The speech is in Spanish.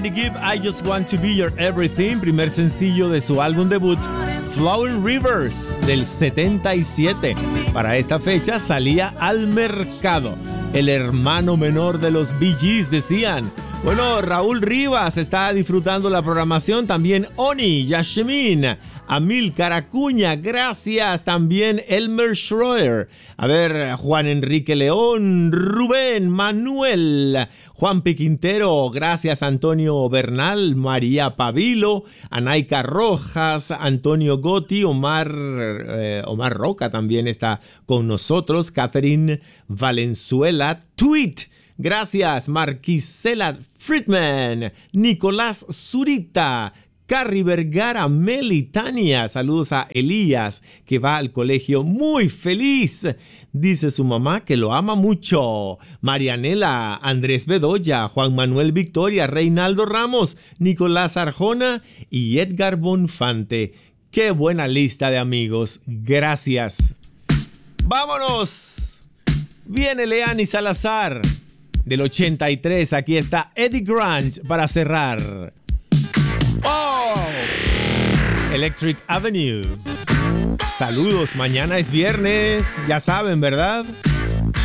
Andy Gibb, I Just Want to Be Your Everything, primer sencillo de su álbum debut, Flowing Rivers, del 77. Para esta fecha salía al mercado el hermano menor de los Bee Gees, decían. Bueno, Raúl Rivas está disfrutando la programación, también Oni, Yasmin, Amílcar Acuña, gracias, también Elmer Schroeder, a ver, Juan Enrique León, Rubén, Manuel, Juan Piquintero, gracias, Antonio Bernal, María Pavilo, Anaika Rojas, Antonio Gotti, Omar Roca también está con nosotros, Catherine Valenzuela, Tweet. Gracias, Marquisela Friedman, Nicolás Zurita, Carrie Vergara, Meli, Tania. Saludos a Elías, que va al colegio muy feliz. Dice su mamá que lo ama mucho. Marianela, Andrés Bedoya, Juan Manuel Victoria, Reinaldo Ramos, Nicolás Arjona y Edgar Bonfante. Qué buena lista de amigos. Gracias. ¡Vámonos! Viene Leani Salazar. Del 83, aquí está Eddie Grant para cerrar. ¡Oh! Electric Avenue. Saludos, mañana es viernes, ya saben, ¿verdad?